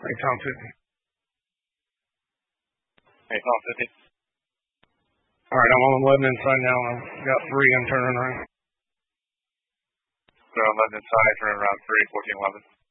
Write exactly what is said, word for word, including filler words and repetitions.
Hey, Tom fifty. Hey, Tom fifty. All right, I'm on eleven inside now. I've got three. I'm turning around. So eleven inside, turn around three, fourteen eleven.